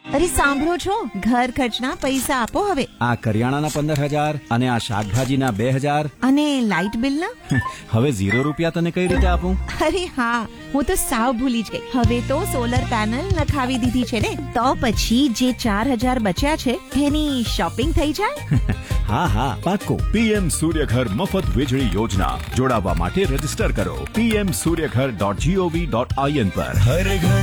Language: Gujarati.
અરે સાંભળો છો, ઘર ખર્ચના પૈસા આપો હવે. આ કરિયાણાના 15,000 અને આ શાકભાજીના 2,000 અને લાઇટ બિલના? હવે 0 રૂપિયા તને કઈ રીતે આપું? અરે હા, હું તો સાવ ભૂલી જ ગઈ. હવે તો સોલર પેનલ નખાવી દીધી છે ને, તો પછી જે 4,000 બચ્યા છે એની શોપિંગ થઈ જાય. હા પાક્કો. PM સૂર્યઘર મફત વીજળી યોજના. જોડાવા માટે રજીસ્ટર કરો pmsuryaghar.gov.in પર.